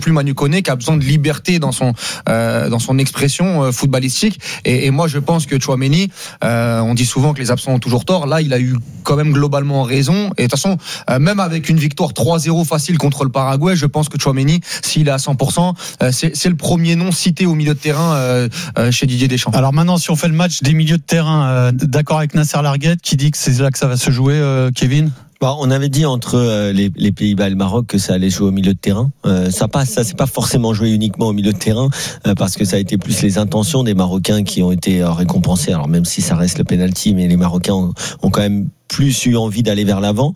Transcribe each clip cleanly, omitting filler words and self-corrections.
plus Manu Koné, qui a besoin de liberté dans son expression footballistique. Et moi, je pense que Tchouaméni, on dit souvent que les absents ont toujours tort. Là, il a eu quand même globalement raison. Et de toute façon, même avec une victoire 3-0 facile contre le Paraguay, je pense que Tchouaméni, s'il est à 100%, c'est le premier nom cité au milieu de terrain chez Didier Deschamps. Alors maintenant, si on fait le match des milieux de terrain, d'accord avec Nasser Larguet qui dit que c'est là que ça va se jouer, Kevin? On avait dit entre les Pays-Bas et le Maroc que ça allait jouer au milieu de terrain. Ça c'est pas forcément joué uniquement au milieu de terrain, parce que ça a été plus les intentions des Marocains qui ont été récompensées. Alors même si ça reste le penalty, mais les Marocains ont quand même plus eu envie d'aller vers l'avant.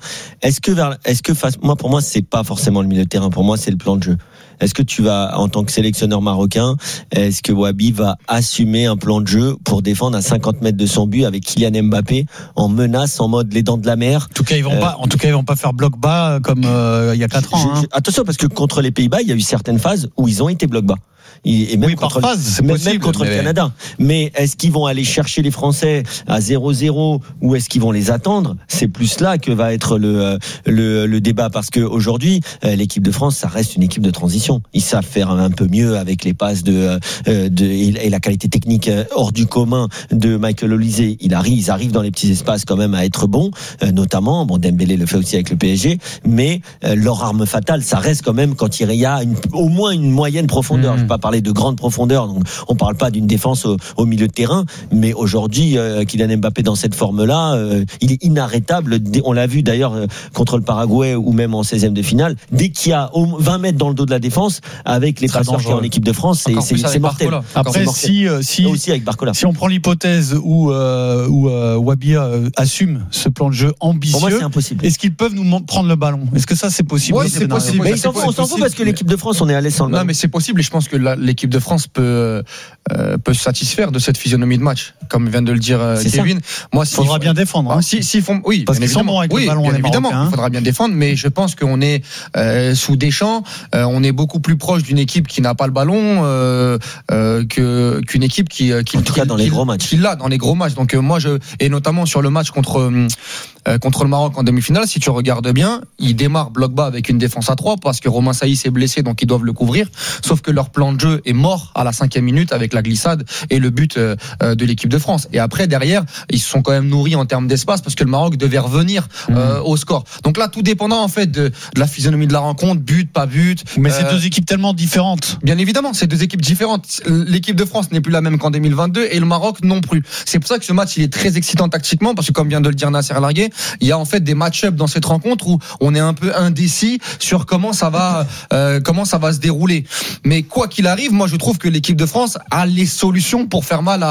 Pour moi, c'est pas forcément le milieu de terrain. Pour moi, c'est le plan de jeu. Est-ce que tu vas, en tant que sélectionneur marocain, est-ce que Wahabi va assumer un plan de jeu pour défendre à 50 mètres de son but avec Kylian Mbappé en menace, en mode les dents de la mer? En tout cas, ils vont pas faire bloc bas comme il y a 4 ans. Attention, parce que contre les Pays-Bas, il y a eu certaines phases où ils ont été bloc bas. Et même contre le Canada. Mais est-ce qu'ils vont aller chercher les Français à 0-0 ou est-ce qu'ils vont les attendre? C'est plus là que va être le débat, parce que aujourd'hui, l'équipe de France, ça reste une équipe de transition. Ils savent faire un peu mieux avec les passes et la qualité technique hors du commun de Michael Olise. Ils arrivent dans les petits espaces quand même à être bons, notamment, Dembélé le fait aussi avec le PSG, mais leur arme fatale, ça reste quand même quand il y a au moins une moyenne profondeur. Je ne vais pas parler de grande profondeur, donc on parle pas d'une défense au milieu de terrain, mais aujourd'hui Kylian Mbappé dans cette forme-là, il est inarrêtable. On l'a vu d'ailleurs contre le Paraguay ou même en 16e de finale, dès qu'il y a 20 mètres dans le dos de la défense, avec les passeurs qui sont en équipe de France, c'est mortel. Après, si aussi avec Barcola. Si on prend l'hypothèse où Wahabi assume ce plan de jeu ambitieux, pour moi, c'est impossible. Est-ce qu'ils peuvent nous prendre le ballon? Est-ce que ça c'est possible? Oui, c'est possible. Mais on s'en fout parce que l'équipe de France, on est à l'aise sans le ballon. Non, mais c'est possible, et je pense que l'équipe de France peut se satisfaire de cette physionomie de match, comme vient de le dire Kevin. Moi, il faudra bien défendre. Oui, parce qu'ils sont bons avec le ballon. Évidemment, il faudra bien défendre, mais je pense qu'on est sous Deschamps, on est beaucoup plus proche d'une équipe qui n'a pas le ballon qu'une équipe qui en tout cas dans les gros matchs. Qui l'a dans les gros matchs. Donc et notamment sur le match contre le Maroc en demi-finale, si tu regardes bien, ils démarrent bloc bas avec une défense à 3 parce que Romain Saïs s'est blessé, donc ils doivent le couvrir. Sauf que leur plan de jeu est mort à la 5e minute avec la glissade et le but de l'équipe de France. Et après, derrière, ils se sont quand même nourris en termes d'espace parce que le Maroc devait revenir au score. Donc là, tout dépendant en fait de la physionomie de la rencontre, but, pas but. Mais c'est deux équipes tellement différentes. Bien évidemment, c'est deux équipes différentes. L'équipe de France n'est plus la même qu'en 2022 et le Maroc non plus. C'est pour ça que ce match il est très excitant tactiquement parce que comme vient de le dire Nasser Larguet, il y a en fait des match-up dans cette rencontre où on est un peu indécis sur comment ça va se dérouler. Mais quoi qu'il arrive, moi je trouve que l'équipe de France a les solutions pour faire mal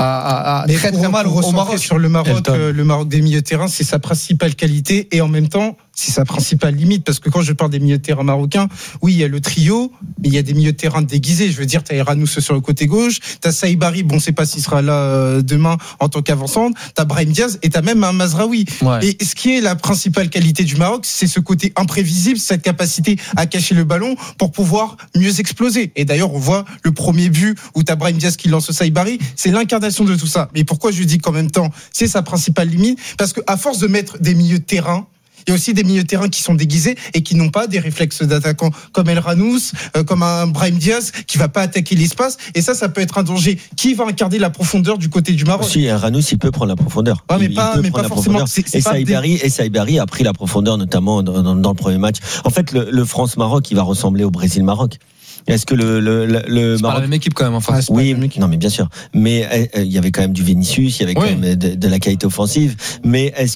très mal au Maroc. Sur le Maroc des milieux de terrain, c'est sa principale qualité et en même temps c'est sa principale limite, parce que quand je parle des milieux de terrain marocains, oui, il y a le trio, mais il y a des milieux de terrain déguisés. Je veux dire, t'as Eranous sur le côté gauche, t'as Saïbari, on sait pas s'il sera là demain en tant qu'avançante, t'as Brahim Diaz et t'as même un Mazraoui. Ouais. Et ce qui est la principale qualité du Maroc, c'est ce côté imprévisible, cette capacité à cacher le ballon pour pouvoir mieux exploser. Et d'ailleurs, on voit le premier but où t'as Brahim Diaz qui lance Saïbari, c'est l'incarnation de tout ça. Mais pourquoi je dis qu'en même temps, c'est sa principale limite? Parce que à force de mettre des milieux de terrain, il y a aussi des milieux de terrain qui sont déguisés et qui n'ont pas des réflexes d'attaquant comme El Ranous, comme un Brahim Diaz qui va pas attaquer l'espace. Et ça peut être un danger. Qui va incarner la profondeur du côté du Maroc? Si, El Ranous, il peut prendre la profondeur. Ouais, mais pas forcément. Et Saïbari a pris la profondeur, notamment dans le premier match. En fait, le France-Maroc, il va ressembler au Brésil-Maroc. Est-ce que le c'est Maroc... pas la même équipe quand même en face. Oui, non mais bien sûr. Mais il y avait quand même du Vinicius, il y avait quand même de la qualité offensive. Mais est-ce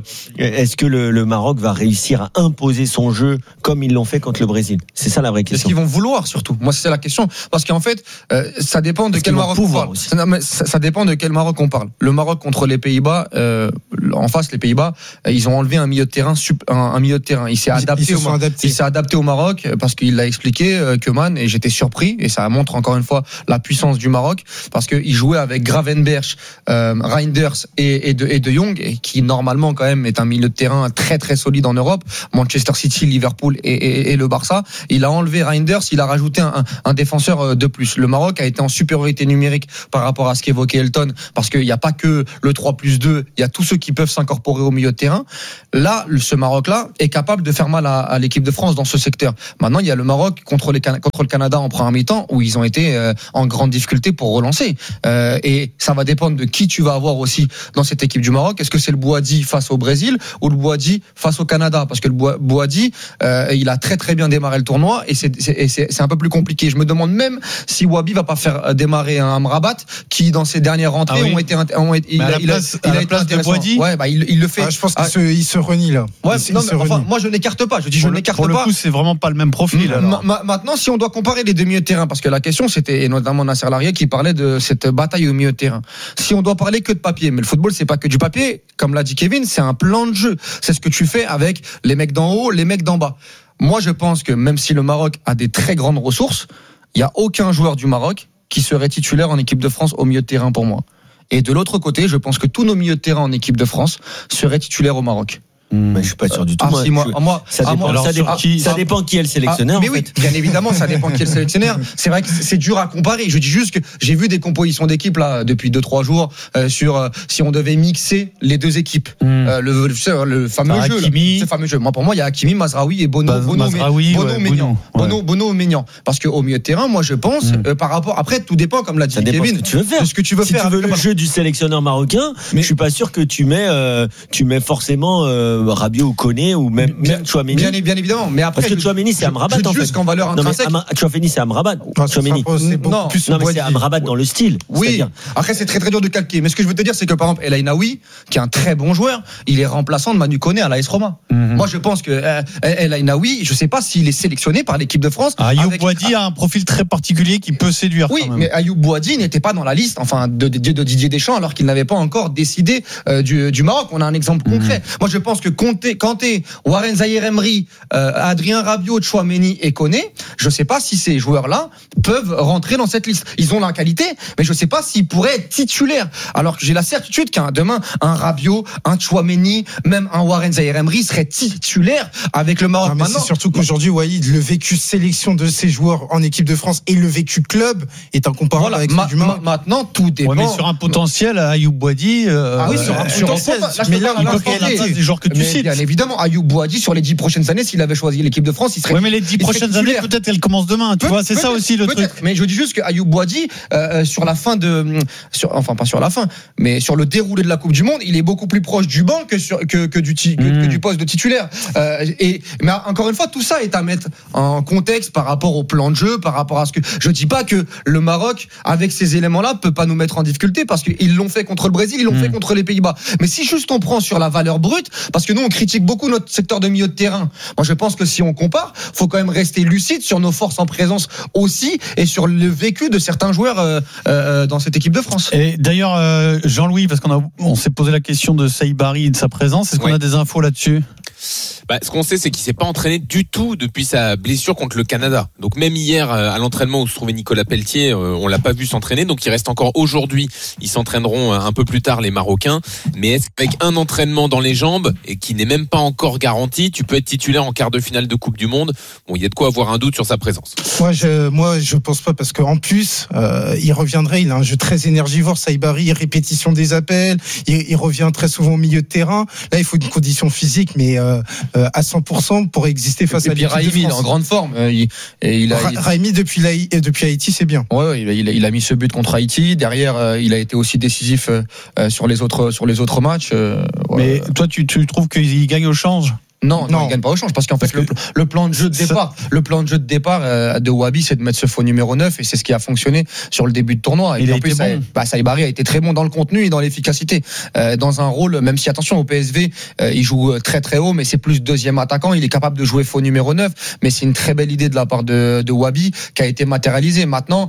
que le Maroc va réussir à imposer son jeu comme ils l'ont fait contre le Brésil? C'est ça la vraie question. Est-ce qu'ils vont vouloir surtout? Moi c'est la question, parce qu'en fait ça dépend de quel Maroc on parle. Ça dépend de quel Maroc on parle. Le Maroc contre les Pays-Bas, en face les Pays-Bas, ils ont enlevé un milieu de terrain, un milieu de terrain. Il s'est adapté au Maroc parce qu'il l'a expliqué, Koeman. et j'étais surpris, et ça montre encore une fois la puissance du Maroc, parce qu'il jouait avec Gravenberch, Reinders et De Jong, et qui normalement quand même est un milieu de terrain très très solide en Europe, Manchester City, Liverpool et le Barça. Il a enlevé Reinders, il a rajouté un défenseur de plus. Le Maroc a été en supériorité numérique par rapport à ce qu'évoquait Elton, parce qu'il n'y a pas que le 3+2, il y a tous ceux qui peuvent s'incorporer au milieu de terrain. Là, ce Maroc-là est capable de faire mal à l'équipe de France dans ce secteur. Maintenant, il y a le Maroc contre le Canada en première mi-temps, où ils ont été en grande difficulté pour relancer. Et ça va dépendre de qui tu vas avoir aussi dans cette équipe du Maroc. Est-ce que c'est le Bouhaddi face au Brésil ou le Bouhaddi face au Canada? Parce que le Bouhaddi, il a très très bien démarré le tournoi, et c'est un peu plus compliqué. Je me demande même si Wahbi va pas faire démarrer un Amrabat qui, dans ses dernières rentrées, ont été il a été intéressant. Ouais, bah il le fait. Je pense qu'il se renie là. Ouais, moi je n'écarte pas. Je dis je n'écarte pas. Pour le coup, c'est vraiment pas le même profil. Maintenant, si on doit comparer les deux milieux de terrain, parce que la question c'était, et notamment Nasser Larguet qui parlait de cette bataille au milieu de terrain. Si on doit parler que de papier, mais le football c'est pas que du papier, comme l'a dit Kevin, c'est un plan de jeu. C'est ce que tu fais avec les mecs d'en haut, les mecs d'en bas. Moi, je pense que même si le Maroc a des très grandes ressources, il y a aucun joueur du Maroc qui serait titulaire en équipe de France au milieu de terrain pour moi. Et de l'autre côté, je pense que tous nos milieux de terrain en équipe de France seraient titulaires au Maroc. Mais je suis pas sûr du tout. Ça dépend qui est le sélectionneur. Mais oui, bien évidemment, ça dépend qui est le sélectionneur. C'est vrai que c'est dur à comparer. Je dis juste que j'ai vu des compositions d'équipes là depuis 2-3 jours sur si on devait mixer les deux équipes. Le fameux jeu. Ce fameux jeu. Moi, pour moi, il y a Hakimi, Mazraoui et Bono Maignan. Parce que au milieu de terrain, moi, je pense par rapport. Après, tout dépend, comme l'a dit Kevin, de ce que tu veux faire. Si tu veux le jeu du sélectionneur marocain, je suis pas sûr que tu mets forcément Rabiot ou Koné ou même Tchouaméni. Bien évidemment, mais après parce que Tchouaméni c'est Amrabat en fait. Juste qu'en valeur intrinsèque. Tchouaméni c'est Amrabat. Tchouaméni non, mais c'est Amrabat dans le style. Oui. Après c'est très très dur de calquer. Mais ce que je veux te dire c'est que par exemple El Ainaoui, qui est un très bon joueur, il est remplaçant de Manu Koné à l'AS Roma. Moi je pense que El Ainaoui, je sais pas s'il est sélectionné par l'équipe de France. Ayoub Bouhaddi a un profil très particulier qui peut séduire. Oui, mais Ayoub Bouhaddi n'était pas dans la liste, enfin de Didier Deschamps, alors qu'il n'avait pas encore décidé du Maroc. On a un exemple concret. Moi je pense que Kanté, Warren Zaïre-Emery, Adrien Rabiot, Tchouaméni et Koné, je ne sais pas si ces joueurs-là peuvent rentrer dans cette liste. Ils ont la qualité, mais je ne sais pas s'ils pourraient être titulaires. Alors que j'ai la certitude qu'un demain, un Rabiot, un Tchouaméni, même un Warren Zaïre-Emery serait titulaire avec le Maroc. Mais c'est surtout qu'aujourd'hui, Wahid, le vécu sélection de ces joueurs en équipe de France et le vécu club est incomparable avec celui du Maroc. Maintenant, tout dépend. Ouais, mais sur un potentiel, Ayoub Bouhaddi, oui, sur un potentiel. Mais là, il peut prendre la place des joueurs que tu cites. Bien évidemment, Ayoub Bouhaddi, sur les 10 prochaines années, s'il avait choisi l'équipe de France, il serait. Oui, mais les 10 prochaines années, peut-être elles commencent demain. Tu vois, c'est ça aussi le truc. Mais je dis juste que Ayoub Bouhaddi, sur la fin enfin pas sur la fin, mais sur le déroulé de la Coupe du Monde, il est beaucoup plus proche du banc que du poste de titulaire. Mais encore une fois, tout ça est à mettre en contexte par rapport au plan de jeu, par rapport à ce que. Je dis pas que le Maroc, avec ces éléments-là, peut pas nous mettre en difficulté parce qu'ils l'ont fait contre le Brésil, ils l'ont fait contre les Pays-Bas. Mais si juste on prend sur la valeur brute, parce que nous on critique beaucoup notre secteur de milieu de terrain. Moi je pense que si on compare, faut quand même rester lucide sur nos forces en présence aussi et sur le vécu de certains joueurs dans cette équipe de France. Et d'ailleurs Jean-Louis, parce qu'on s'est posé la question de Saïbari et de sa présence, est-ce qu'on a des infos là-dessus? Ce qu'on sait, c'est qu'il s'est pas entraîné du tout depuis sa blessure contre le Canada. Donc même hier à l'entraînement où se trouvait Nicolas Pelletier, on l'a pas vu s'entraîner. Donc il reste encore aujourd'hui. Ils s'entraîneront un peu plus tard les Marocains. Mais est-ce qu'avec un entraînement dans les jambes et qui n'est même pas encore garanti, tu peux être titulaire en quart de finale de Coupe du Monde? Bon, il y a de quoi avoir un doute sur sa présence. Moi je pense pas parce qu'en plus il reviendrait. Il a un jeu très énergivore. Saïbari, répétition des appels. Il revient très souvent au milieu de terrain. Là il faut une condition physique, mais à 100% pour exister face à l'équipe de France. Raimi, il est en grande forme. Raimi depuis Haïti, c'est bien. Ouais, il a mis ce but contre Haïti. Derrière, il a été aussi décisif sur les autres matchs. Mais toi, tu trouves qu'il gagne au change? Non, il gagne pas au change parce qu'en fait le plan de jeu de départ de Wahbi, c'est de mettre ce faux numéro 9 et c'est ce qui a fonctionné sur le début de tournoi. Et il en a été bon. Saïbari a été très bon dans le contenu et dans l'efficacité, dans un rôle, même si attention au PSV, il joue très très haut, mais c'est plus deuxième attaquant, il est capable de jouer faux numéro 9, mais c'est une très belle idée de la part de Wahbi qui a été matérialisée. Maintenant,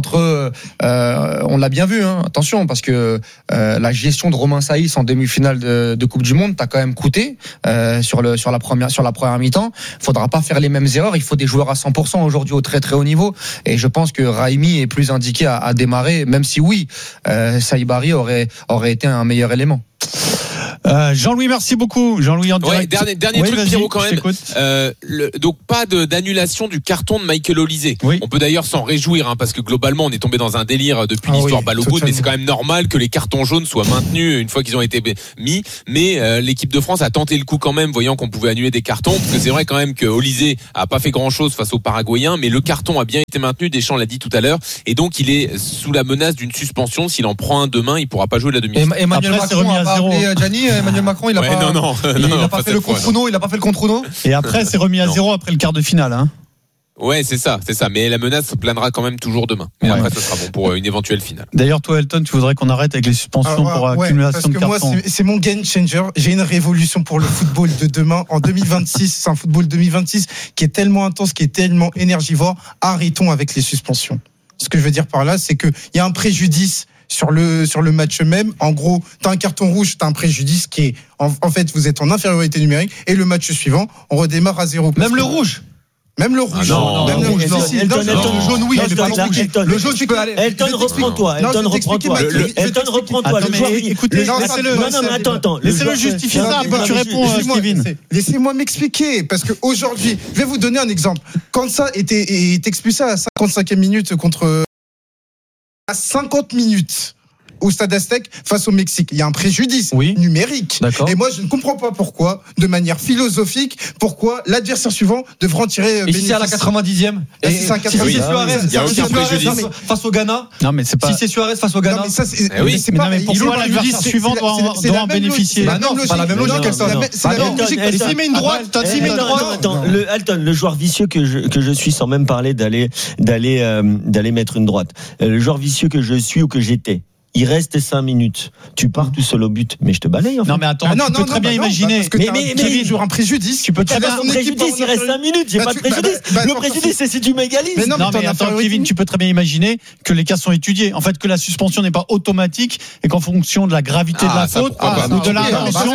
on l'a bien vu, attention, parce que la gestion de Romain Saïs en demi-finale de Coupe du Monde t'a quand même coûté sur le sur la première mi-temps. Faudra pas faire les mêmes erreurs. Il faut des joueurs à 100% aujourd'hui au très très haut niveau. Et je pense que Raimi est plus indiqué à démarrer, même si oui, Saïbari aurait été un meilleur élément. Jean-Louis, merci beaucoup. Jean-Louis en direct. Dernier truc, Pierrot, quand même. Donc pas d'annulation du carton de Michael Olysée. Oui. On peut d'ailleurs s'en réjouir, parce que globalement on est tombé dans un délire depuis l'histoire balle au bout, mais c'est quand même normal que les cartons jaunes soient maintenus une fois qu'ils ont été mis. Mais l'équipe de France a tenté le coup quand même, voyant qu'on pouvait annuler des cartons, parce que c'est vrai quand même que Olysée a pas fait grand-chose face aux Paraguayens, mais le carton a bien été maintenu. Deschamps l'a dit tout à l'heure, et donc il est sous la menace d'une suspension. S'il en prend un demain, il pourra pas jouer la demi-finale. Emmanuel Macron a appelé Gianni. Emmanuel Macron, il a pas fait le contre Uno. Il a pas fait le contre Uno. Et après, c'est remis à 0 après le quart de finale. Ouais, c'est ça. Mais la menace planera quand même toujours demain. Mais après, ce sera bon pour une éventuelle finale. D'ailleurs, toi, Elton, tu voudrais qu'on arrête avec les suspensions pour accumulation de cartons. Parce que moi, c'est mon game changer. J'ai une révolution pour le football de demain. En 2026, c'est un football 2026 qui est tellement intense, qui est tellement énergivore. Arrêtons avec les suspensions. Ce que je veux dire par là, c'est qu'il y a un préjudice sur le match même. En gros, t'as un carton rouge, t'as un préjudice qui est en fait vous êtes en infériorité numérique, et le match suivant on redémarre à 0. Même le rouge. Même le rouge. Le jaune, oui. Le jaune, tu peux aller. Elton, reprends-toi. Elton, reprends-toi. Écoutez, laissez-le. Non, mais attends. Laissez-le justifier ça. Tu réponds, Kevin. Laissez-moi m'expliquer, parce que aujourd'hui, je vais vous donner un exemple. Quand ça est expulsé à la 55e minute à 50 minutes au Stade Aztec face au Mexique, il y a un préjudice numérique. D'accord. Et moi, je ne comprends pas pourquoi, de manière philosophique, pourquoi l'adversaire suivant devrait en tirer bénéfice. Et si c'est à la 90e, et si c'est à 90e, il y a aucun préjudice face au Ghana. Non, mais c'est pas. Si c'est Suarez face au Ghana. Non, mais ça, c'est pas. Mais pourquoi l'adversaire suivant doit en bénéficier? Non, c'est pas la même logique. C'est la même logique. S'il met une droite, Elton, le joueur vicieux que je suis, sans même parler d'aller mettre une droite. Le joueur vicieux que je suis ou que j'étais. Il reste 5 minutes. Tu pars tout seul au but, mais je te balaye. Non, mais attends, tu peux très bien imaginer. Mais il joue un préjudice. Tu peux très bien. Ton préjudice, il reste 5 minutes. J'ai pas de préjudice. Le préjudice, c'est si tu m'égalises. Non, mais attends, Kevin, tu peux très bien imaginer que les cas sont étudiés. En fait, que la suspension n'est pas automatique et qu'en fonction de la gravité de la faute ou de l'intention.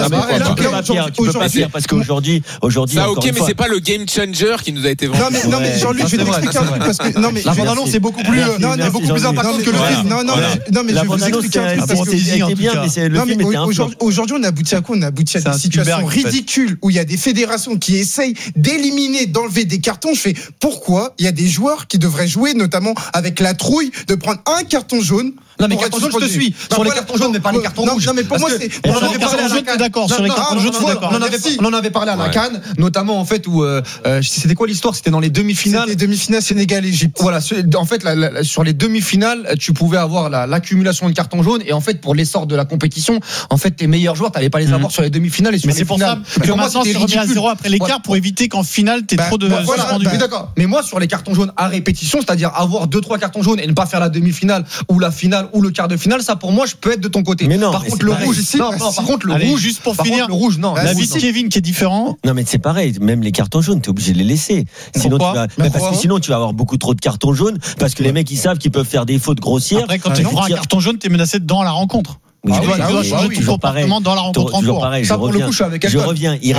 Tu peux pas dire parce qu'aujourd'hui. Ça, ok, mais c'est pas le game changer qui nous a été vendu. Non, mais Jean-Luc, je vais t'expliquer un truc parce que la bande-annonce c'est beaucoup plus impactant que le film. Non, mais je vais vous expliquer un truc parce que c'était bien, mais c'est le film était un flop. Aujourd'hui, on aboutit à quoi? On aboutit à des situations ridicules où il y a des fédérations qui essayent d'éliminer, d'enlever des cartons. Je fais pourquoi il y a des joueurs qui devraient jouer, notamment avec la trouille de prendre un carton jaune. Non, mais carton jaune, je te suis. Sur les cartons jaunes, mais pas les cartons rouges. Non, mais pour moi, c'est. On en avait parlé à la CAN. D'accord, sur les cartons jaunes, je suis d'accord. On en avait parlé à la CAN, notamment en fait où c'était quoi l'histoire? C'était dans les demi-finales. C'était demi-finales Sénégal-Égypte. Voilà, en fait, sur les demi-finales, tu pouvais avoir l'accumulation de cartons jaunes, et en fait, pour l'essor de la compétition, en fait, tes meilleurs joueurs, t'allais pas les avoir sur les demi-finales et sur les finales. Mais c'est pour ça que maintenant c'est remis à 0 après l'écart pour éviter qu'en finale t'aies trop de suspendus. D'accord. Mais moi, sur les cartons jaunes à répétition, c'est-à-dire avoir 2-3 cartons jaunes et ne pas faire la demi-finale ou la finale ou le quart de finale, ça pour moi, je peux être de ton côté. Mais non. Par contre, le rouge ici. Par contre, le rouge, juste pour finir, le rouge, non. L'avis de Kevin qui est différent. Non, mais c'est pareil. Même les cartons jaunes, t'es obligé de les laisser. Sinon, parce que sinon, tu vas avoir beaucoup trop de cartons jaunes parce que les mecs, ils savent qu'ils peuvent faire des fautes grossières. Après, quand tu prends un carton jaune, t'es menacé dans la rencontre. Tu dois changer ton comportement dans la rencontre en cours. Pareil, je reviens. Il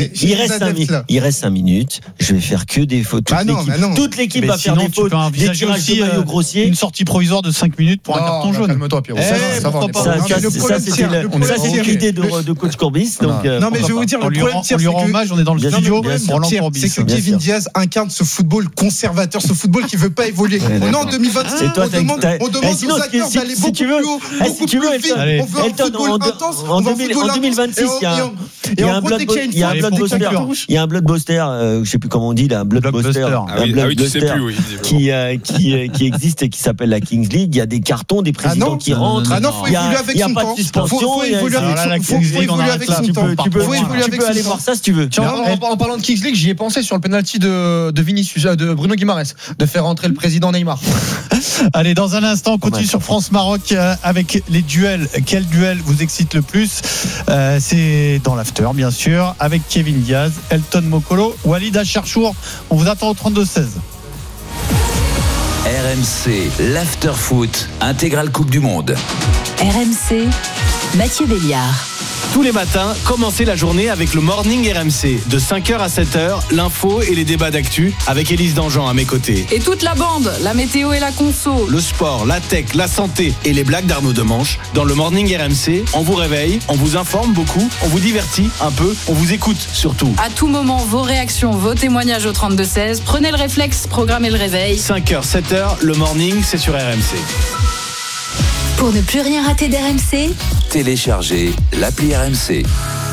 reste 5 minutes. Je vais faire que des fautes. Toute l'équipe va faire des fautes. Des tirages de maillot grossiers. Une sortie provisoire de 5 minutes pour un carton jaune. Calme-toi, Pierrot. Ça, c'est l'idée de coach Courbis. Non, mais je vais vous dire, le problème, on lui rend hommage. On est dans le studio. C'est que Kevin Diaz incarne ce football conservateur, ce football qui veut pas évoluer. On est en 2026. On demande aux acteurs d'aller beaucoup plus haut, beaucoup plus vite. On veut un football intense. En 2026, il y a un blockbuster, je sais plus comment on dit, là, un blockbuster qui existe et qui s'appelle la Kings League. Il y a des cartons, des présidents qui rentrent. Il n'y a pas de suspension. Faut évoluer avec son temps. Tu peux aller voir ça si tu veux. En parlant de Kings League, j'y ai pensé sur le penalty de Vinicius, de Bruno Guimaraes, de faire rentrer le président Neymar. Allez, dans un instant, on continue sur France-Maroc avec les duels. Quel duel vous excite le plus? C'est dans l'after, bien sûr, avec Kevin Diaz, Elton Mokolo, Walid Acharchour. On vous attend au 32-16. RMC, l'after foot, intégrale Coupe du Monde. RMC, Mathieu Béliard. Tous les matins, commencez la journée avec le Morning RMC. De 5h à 7h, l'info et les débats d'actu avec Élise Dangean à mes côtés. Et toute la bande, la météo et la conso. Le sport, la tech, la santé et les blagues d'Arnaud Demanche. Dans le Morning RMC, on vous réveille, on vous informe beaucoup, on vous divertit un peu, on vous écoute surtout. À tout moment, vos réactions, vos témoignages au 32-16. Prenez le réflexe, programmez le réveil. 5h, 7h, le Morning, c'est sur RMC. Pour ne plus rien rater d'RMC, téléchargez l'appli RMC.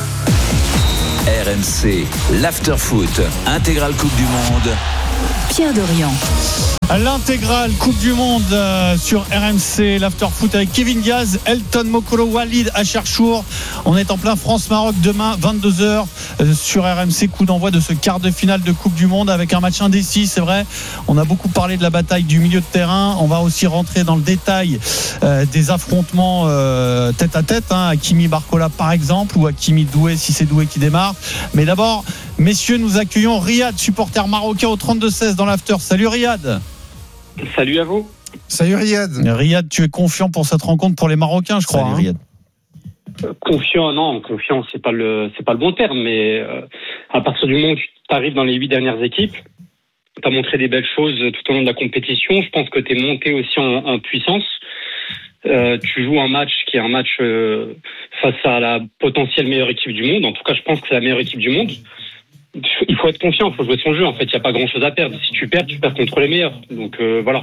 RMC, l'afterfoot, intégrale Coupe du Monde. Pierre Dorian. L'intégrale Coupe du Monde sur RMC, l'afterfoot avec Kevin Diaz, Elton Mokolo, Walid Acharchour. On est en plein France-Maroc demain, 22h sur RMC, coup d'envoi de ce quart de finale de Coupe du Monde avec un match indécis, c'est vrai. On a beaucoup parlé de la bataille du milieu de terrain. On va aussi rentrer dans le détail des affrontements tête à tête, Hakimi Barcola par exemple, ou Hakimi Doué si c'est Doué qui démarre. Mais d'abord, messieurs, nous accueillons Riyad, supporter marocain au 32-16 dans l'after. Salut Riyad. Salut à vous. Salut Riyad. Riyad, tu es confiant pour cette rencontre pour les Marocains, je crois. Salut Riyad. Confiant, c'est pas le bon terme, mais à partir du moment où tu arrives dans les 8 dernières équipes, tu as montré des belles choses tout au long de la compétition. Je pense que tu es monté aussi en puissance. Tu joues un match qui est un match face à la potentielle meilleure équipe du monde. En tout cas, je pense que c'est la meilleure équipe du monde. Il faut être confiant, il faut jouer son jeu. En fait, il n'y a pas grand-chose à perdre. Si tu perds contre les meilleurs. Donc voilà.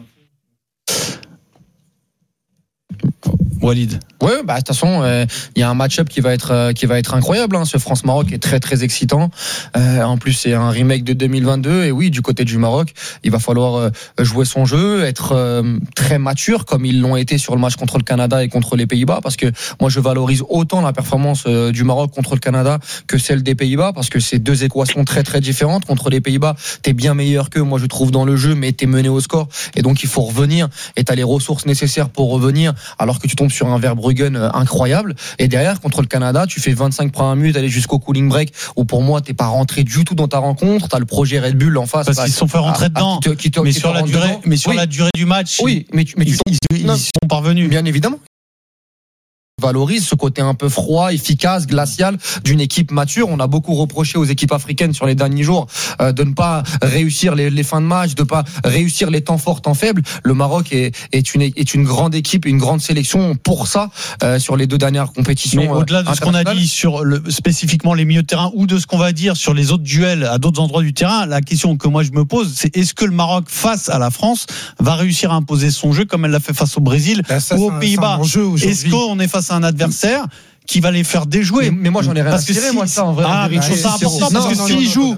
Walid. Ouais, de toute façon, il y a un match-up qui va être incroyable. Ce France-Maroc est très très excitant. En plus, c'est un remake de 2022. Et oui, du côté du Maroc, il va falloir jouer son jeu, être très mature comme ils l'ont été sur le match contre le Canada et contre les Pays-Bas. Parce que moi, je valorise autant la performance du Maroc contre le Canada que celle des Pays-Bas, parce que c'est deux équations très très différentes. Contre les Pays-Bas, t'es bien meilleur qu'eux, moi je trouve, dans le jeu, mais t'es mené au score. Et donc il faut revenir. Et t'as les ressources nécessaires pour revenir, alors que tu tombes sur un Verbruggen incroyable. Et derrière, contre le Canada, tu fais 25 premières minutes, aller jusqu'au cooling break, où pour moi, t'es pas rentré du tout dans ta rencontre. T'as le projet Red Bull en face. Parce qu'ils se sont fait rentrer dedans. Mais sur la durée du match. Oui, mais ils sont parvenus. Bien évidemment. Valorise ce côté un peu froid, efficace, glacial d'une équipe mature. On a beaucoup reproché aux équipes africaines sur les derniers jours de ne pas réussir les fins de match, de pas réussir les temps forts, temps faibles. Le Maroc est une grande équipe, une grande sélection pour ça sur les deux dernières compétitions. Mais au-delà de ce qu'on a dit sur spécifiquement les milieux de terrain ou de ce qu'on va dire sur les autres duels à d'autres endroits du terrain, la question que moi je me pose, c'est est-ce que le Maroc face à la France va réussir à imposer son jeu comme elle l'a fait face au Brésil ou aux Pays-Bas? Est-ce qu'on est face à un adversaire qui va les faire déjouer? Mais moi j'en ai rien à tirer, moi ça en vrai. C'est important parce que s'ils jouent,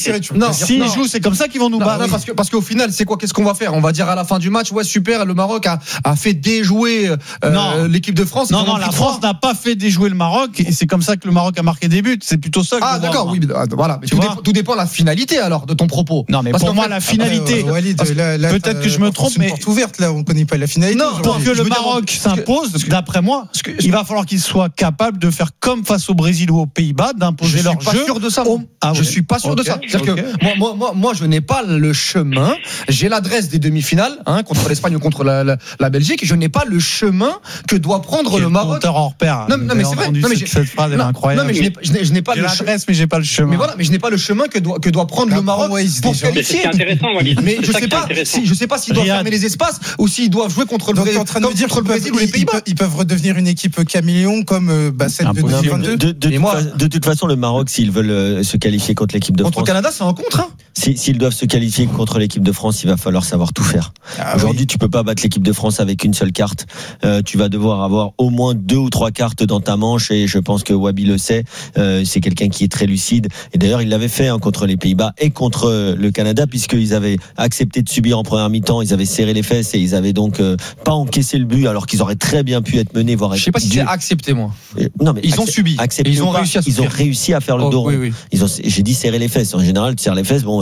c'est comme ça qu'ils vont nous battre. Parce qu'au final, c'est quoi? Qu'est-ce qu'on va faire? On va dire à la fin du match, ouais super, le Maroc a fait déjouer l'équipe de France. Non, la France n'a pas fait déjouer le Maroc et c'est comme ça que le Maroc a marqué des buts. C'est plutôt ça. Ah d'accord, oui, voilà. Tout dépend de la finalité alors de ton propos. Non, mais pour moi la finalité. Peut-être que je me trompe, mais porte ouverte là, on connaît pas la finalité. Non, pour que le Maroc s'impose, d'après moi, il va falloir qu'il soit capable de faire comme face au Brésil ou aux Pays-Bas, d'imposer leur jeu. Je suis pas sûr de ça. Je suis pas sûr de ça. C'est-à-dire que moi, je n'ai pas le chemin. J'ai l'adresse des demi-finales, contre l'Espagne ou contre la Belgique. Je n'ai pas le chemin que doit prendre le Maroc. En repère. Non, mais c'est vrai. Cette phrase est incroyable. Non, mais je n'ai pas l'adresse, mais j'ai pas le chemin. Mais voilà, mais je n'ai pas le chemin que doit prendre le Maroc pour qualifier. C'est intéressant, Walid. Mais je sais pas s'ils doivent fermer les espaces ou s'ils doivent jouer contre le Brésil ou les Pays-Bas. Ils peuvent redevenir une équipe caméléon comme celle de 2022. De toute façon, le Maroc, s'ils veulent se qualifier contre l'équipe de France. Contre le Canada, c'est un contre. S'ils doivent se qualifier contre l'équipe de France, il va falloir savoir tout faire. Aujourd'hui, tu peux pas battre l'équipe de France avec une seule carte. Tu vas devoir avoir au moins 2 ou 3 cartes dans ta manche et je pense que Wabi le sait. C'est quelqu'un qui est très lucide. Et d'ailleurs, il l'avait fait contre les Pays-Bas et contre le Canada puisqu'ils avaient accepté de subir en première mi-temps. Ils avaient serré les fesses et ils avaient donc pas encaissé le but alors qu'ils auraient très bien pu être menés, voire être. Je sais pas si c'est accepté, moi. Non, mais ils ont subi. Ils ont réussi à faire le dos. Oui. J'ai dit serrer les fesses. En général, tu serres les fesses. Bon,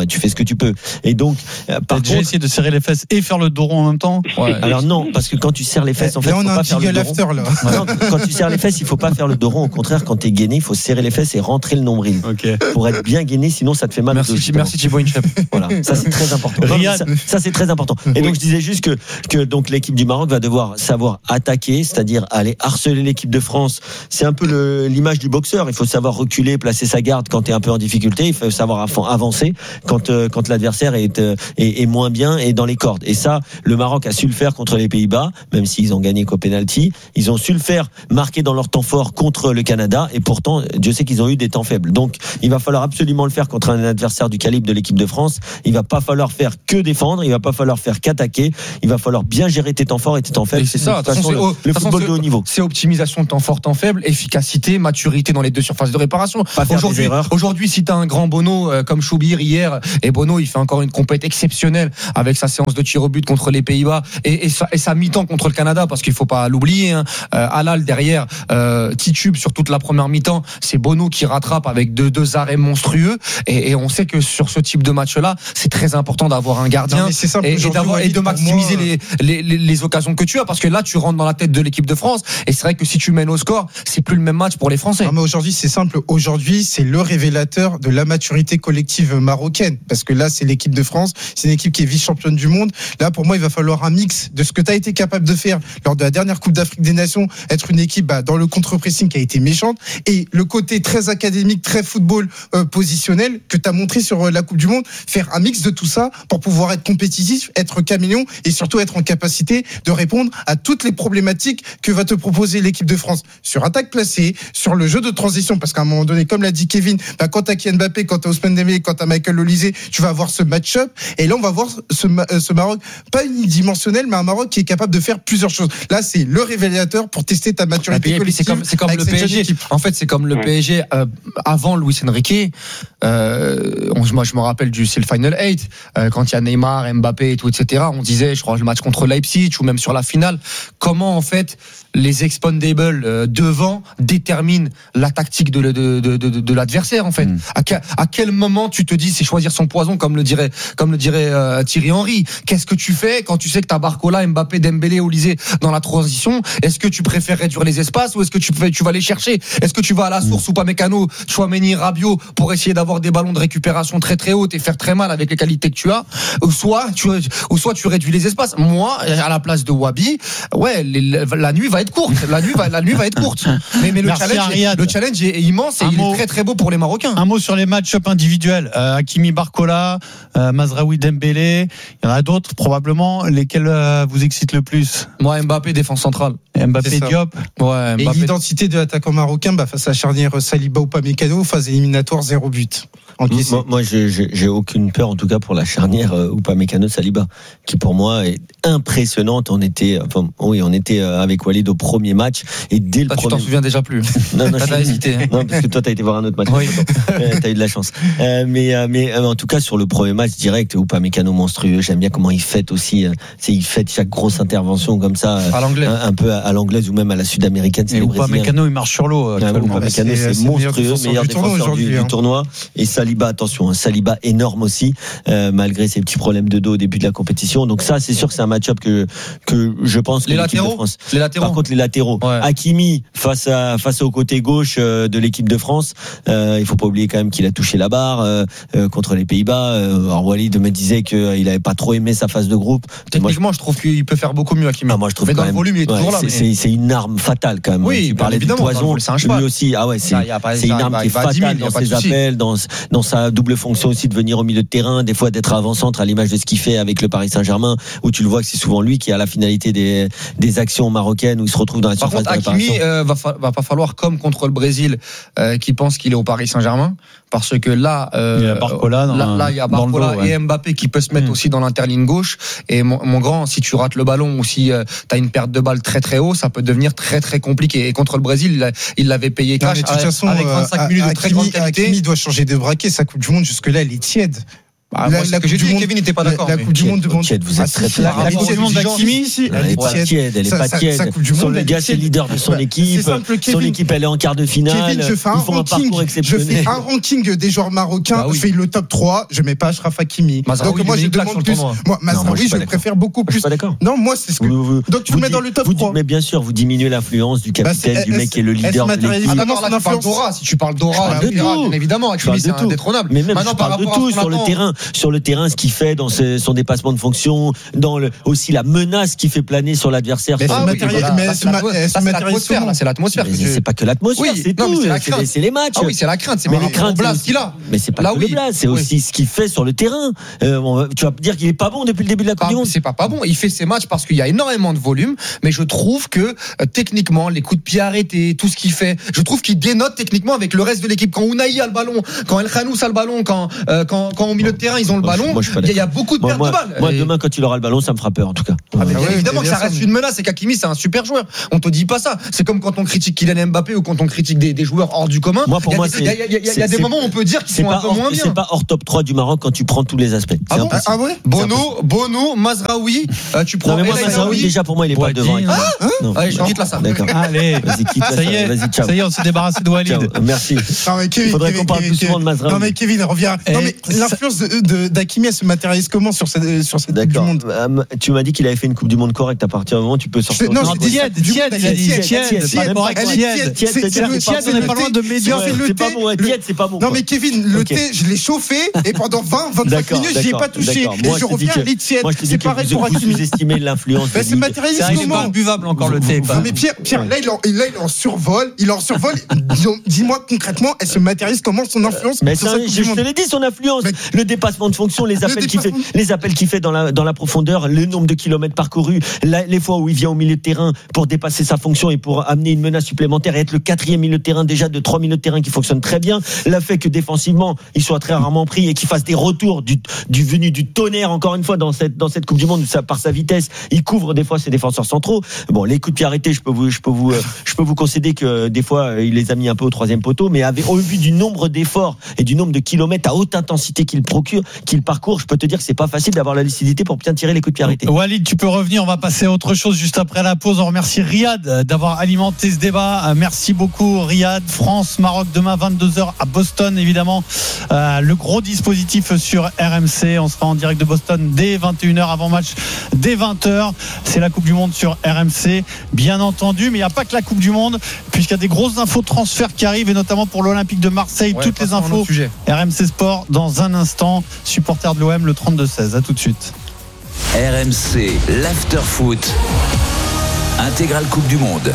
tu fais ce que tu peux. Et donc, par contre, essayer de serrer les fesses et faire le dos rond en même temps. Ouais. Alors non, parce que quand tu serres les fesses, en fait, là, on faut a pas un faire le dos rond. là. Non, quand tu serres les fesses, il faut pas faire le dos rond. Au contraire, quand t'es gainé, il faut serrer les fesses et rentrer le nombril. Okay. Pour être bien gainé, sinon ça te fait mal. Merci Thibaut Inchep. Voilà, ça c'est très important. Ça c'est très important. Et donc je disais juste que donc l'équipe du Maroc va devoir savoir attaquer, c'est-à-dire aller harceler l'équipe de France. C'est un peu l'image du boxeur. Il faut savoir reculer, placer sa garde quand t'es un peu en difficulté. Il faut savoir avancer quand l'adversaire est moins bien et dans les cordes. Et ça, le Maroc a su le faire contre les Pays-Bas, même s'ils ont gagné qu'au penalty. Ils ont su le faire marquer dans leur temps fort contre le Canada. Et pourtant, Dieu sait qu'ils ont eu des temps faibles. Donc, il va falloir absolument le faire contre un adversaire du calibre de l'équipe de France. Il va pas falloir faire que défendre. Il va pas falloir faire qu'attaquer. Il va falloir bien gérer tes temps forts et tes temps faibles. C'est ça. Le football de haut niveau. C'est optimisation de temps fort, temps faible, efficacité, maturité dans les deux surfaces de réparation. Aujourd'hui, si t'as un grand Bono comme Choubir hier, et Bono, il fait encore une compète exceptionnelle avec sa séance de tir au but contre les Pays-Bas et sa mi-temps contre le Canada, parce qu'il faut pas l'oublier. Halal derrière titube sur toute la première mi-temps. C'est Bono qui rattrape avec deux arrêts monstrueux. Et on sait que sur ce type de match-là, c'est très important d'avoir un gardien et de maximiser les occasions que tu as, parce que là, tu rentres dans la tête de l'équipe de France. Et c'est vrai que si tu mènes au score, c'est plus le même match pour les Français. Non, mais aujourd'hui, c'est simple. Aujourd'hui, c'est le révélateur de la maturité collective marocaine. Parce que là, c'est l'équipe de France. C'est une équipe qui est vice-championne du monde. Là, pour moi, il va falloir un mix de ce que tu as été capable de faire lors de la dernière Coupe d'Afrique des Nations, être une équipe dans le contre-pressing qui a été méchante, et le côté très académique, très football positionnel que tu as montré sur la Coupe du Monde. Faire un mix de tout ça pour pouvoir être compétitif, être caméléon et surtout être en capacité de répondre à toutes les problématiques que va te proposer l'équipe de France sur attaque placée, sur le jeu de transition, parce qu'à un moment donné, comme l'a dit Kevin, quand t'as Kylian Mbappé, quand t'as Ousmane Dembélé, quand t'as Michael Olise, tu vas avoir ce match-up, et là on va voir ce Maroc, pas unidimensionnel, mais un Maroc qui est capable de faire plusieurs choses. Là, c'est le révélateur pour tester ta maturité collective. C'est comme le PSG. En fait, c'est comme le PSG avant Luis Enrique. Moi, je me rappelle c'est le Final 8, quand il y a Neymar, Mbappé et tout, etc. On disait, je crois, le match contre Leipzig ou même sur la finale, comment en fait les expandables devant déterminent la tactique de l'adversaire en fait. À quel moment tu te dis c'est choisir son poison, comme le dirait Thierry Henry. Qu'est-ce que tu fais quand tu sais que t'as Barcola, Mbappé, Dembélé, Olise dans la transition? Est-ce que tu préfères réduire les espaces ou est-ce que tu vas les chercher? Est-ce que tu vas à la source ou pas Mécano, Chouameni, Rabiot pour essayer d'avoir des ballons de récupération très très hautes et faire très mal avec les qualités que tu as, ou soit tu réduis les espaces? Moi, à la place de Wabi, la nuit va être courte. La nuit va être courte. Mais le challenge est immense et il est très très beau pour les Marocains. Un mot sur les match-up individuels. Hakimi, Barcola, Mazraoui, Dembélé. Il y en a d'autres probablement. Lesquels vous excitent le plus? Moi, Mbappé, défense centrale. Mbappé, Diop. Ouais, Mbappé. Et l'identité de l'attaquant marocain face à la charnière Saliba ou Upamecano, phase éliminatoire, 0 but. Moi, j'ai aucune peur, en tout cas pour la charnière Upamecano Saliba, qui pour moi est impressionnante. On était avec Walid au premier match et dès le premier. Tu t'en souviens déjà plus. Non, t'as hésité. Non, parce que toi t'as été voir un autre match. Oui. T'as eu de la chance. Mais en tout cas sur le premier match direct, Upamecano monstrueux. J'aime bien comment il fête aussi. Il fête chaque grosse intervention comme ça, à l'anglaise, un peu à l'anglaise ou même à la sud-américaine. Et Upamecano il marche sur l'eau. Upamecano c'est monstrueux, meilleur défenseur du tournoi. Et Saliba, attention, Saliba énorme aussi, malgré ses petits problèmes de dos au début de la compétition. Donc ça, c'est sûr que c'est un match-up que je pense que l'équipe de France. Par contre, les latéraux. Ouais. Hakimi face au côté gauche de l'équipe de France. Il faut pas oublier quand même qu'il a touché la barre contre les Pays-Bas. Alors Walid me disait qu'il avait pas trop aimé sa phase de groupe. Techniquement, je trouve qu'il peut faire beaucoup mieux, Hakimi. Moi, je trouve mais quand dans même, le volume, il est toujours là. C'est une arme fatale quand même. Oui, tu parlais du poison. Lui aussi. Ah ouais, c'est une arme qui est fatale dans ses appels, dans sa double fonction aussi de venir au milieu de terrain, des fois d'être avant-centre à l'image de ce qu'il fait avec le Paris Saint-Germain, où tu le vois que c'est souvent lui qui a la finalité des actions marocaines où il se retrouve dans la surface de réparation. Hakimi va pas falloir, comme contre le Brésil, qui pense qu'il est au Paris Saint-Germain, parce que là, il y a Barcola, il y a Barcola et Mbappé qui peut se mettre aussi dans l'interligne gauche. Et mon grand, si tu rates le ballon ou si tu as une perte de balle très très haut, ça peut devenir très très compliqué. Et contre le Brésil, il l'avait payé cash avec 25 minutes de très grande qualité. Hakimi doit changer de braquet. Sa Coupe du Monde jusque-là, elle est tiède. Ce que j'ai dit, Kevin n'était pas d'accord. La Coupe du Monde demande. Vous êtes très La Coupe du Monde d'Hakimi, elle est pas tiède. Elle est pas tiède. Le gars, c'est leader de son équipe. Son équipe, elle est en quart de finale. Kevin, je fais un ranking des joueurs marocains. Je fais le top 3. Je mets pas Achraf Hakimi. Donc moi, je demande plus. Moi, Mazraoui, je le préfère beaucoup plus. Pas d'accord. Non, moi, c'est ce que. Donc tu le mets dans le top 3. Mais bien sûr, vous diminuez l'influence du capitaine, du mec qui est le leader de l'équipe. Si tu parles d'Aura, bien évidemment, Hakimi, c'est indétrônable. Mais même, je parle de tout sur le terrain. Sur le terrain, ce qu'il fait dans son dépassement de fonction, dans aussi la menace qu'il fait planer sur l'adversaire. C'est l'atmosphère. C'est pas que l'atmosphère, c'est tout. C'est les matchs. Ah oui, c'est la crainte. Mais les craintes, c'est qu'il a. Mais c'est pas que le blase, c'est aussi ce qu'il fait sur le terrain. Tu vas dire qu'il est pas bon depuis le début de la Coupe du Monde. C'est pas bon. Il fait ses matchs parce qu'il y a énormément de volume, mais je trouve que techniquement, les coups de pied arrêtés, tout ce qu'il fait, je trouve qu'il dénote techniquement avec le reste de l'équipe. Quand Unai a le ballon, quand El Khanous a le ballon, quand au milieu de terrain ils ont le ballon, il y a beaucoup de pertes de balles. Moi, demain, quand il aura le ballon, ça me fera peur en tout cas. Évidemment que ça reste une menace et qu'Hakimi c'est un super joueur. On te dit pas ça. C'est comme quand on critique Kylian Mbappé ou quand on critique des joueurs hors du commun. Moi, pour moi, il y a des moments où on peut dire qu'ils sont un peu moins bien. C'est pas hors top 3 du Maroc quand tu prends tous les aspects. Ah ouais. Bono, Mazraoui, tu prends. Non mais moi Mazraoui déjà pour moi il est pas devant. Allez, je quitte là ça. D'accord. Allez, vas-y quitte là. Vas-y ciao. Ça y est, on s'est débarrassé de Walid. Merci. Il faudrait qu'on parle plus souvent de Mazraoui. Non mais Kevin reviens. Non mais l'influence d'Hakimi elle se matérialise comment sur cette Coupe du Monde? Tu m'as dit qu'il avait fait une Coupe du Monde correcte. À partir du moment où tu peux sortir. Non, tiède. On n'est pas loin de médiocre. C'est pas bon. Tiède, c'est pas bon. Non mais Kevin, le thé, je l'ai chauffé et pendant 20-25 minutes, j'y ai pas touché. Et je reviens à tiède. C'est pareil pour Hakimi. Vous estimez l'influence. C'est matérialiste comment? C'est pas buvable encore le thé. Non mais Pierre, là il en survole. Dis-moi concrètement, elle se matérialise comment son influence? Mais je te l'ai dit, son influence, le dépassement de fonction, les appels qu'il fait dans la profondeur, le nombre de kilomètres parcourus, les fois où il vient au milieu de terrain pour dépasser sa fonction et pour amener une menace supplémentaire et être le 4e milieu de terrain déjà de 3 milieux de terrain qui fonctionnent très bien, le fait que défensivement il soit très rarement pris et qu'il fasse des retours venu du tonnerre encore une fois dans cette Coupe du Monde par sa vitesse, il couvre des fois ses défenseurs centraux. Bon, les coups de pied arrêtés, je peux vous concéder que des fois il les a mis un peu au 3e poteau, mais au vu du nombre d'efforts et du nombre de kilomètres à haute intensité qu'il parcourt, je peux te dire que c'est pas facile d'avoir la lucidité pour bien tirer les coups de pied arrêtés. Walid, tu peux revenir, on va passer à autre chose juste après la pause. On remercie Riyad d'avoir alimenté ce débat. Merci beaucoup Riyad. France-Maroc demain 22h à Boston évidemment. Le gros dispositif sur RMC. On sera en direct de Boston dès 21h, avant match dès 20h. C'est la Coupe du Monde sur RMC bien entendu, mais il n'y a pas que la Coupe du Monde puisqu'il y a des grosses infos de transfert qui arrivent et notamment pour l'Olympique de Marseille. Toutes les infos RMC Sport dans un instant. Supporter de l'OM le 32-16. À tout de suite. RMC, l'after-foot, intégrale Coupe du Monde.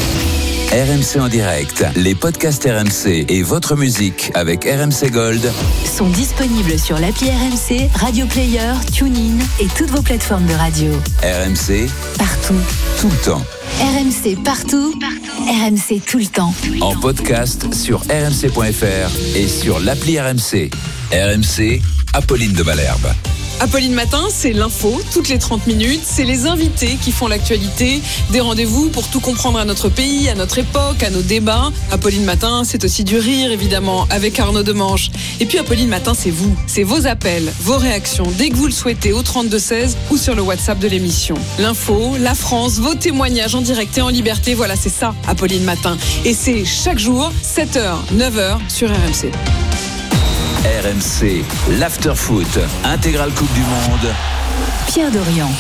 RMC en direct, les podcasts RMC et votre musique avec RMC Gold sont disponibles sur l'appli RMC, Radio Player, TuneIn et toutes vos plateformes de radio. RMC, partout, tout le temps. RMC partout, RMC tout le temps. En podcast sur rmc.fr et sur l'appli RMC. RMC, Apolline de Malherbe. Apolline Matin, c'est l'info, toutes les 30 minutes. C'est les invités qui font l'actualité. Des rendez-vous pour tout comprendre à notre pays, à notre époque, à nos débats. Apolline Matin, c'est aussi du rire, évidemment, avec Arnaud Demanche. Et puis Apolline Matin, c'est vous. C'est vos appels, vos réactions, dès que vous le souhaitez, au 32-16 ou sur le WhatsApp de l'émission. L'info, la France, vos témoignages en direct et en liberté. Voilà, c'est ça, Apolline Matin. Et c'est chaque jour, 7h, 9h sur RMC. RMC, l'after-foot, intégrale Coupe du Monde. Pierre Dorian.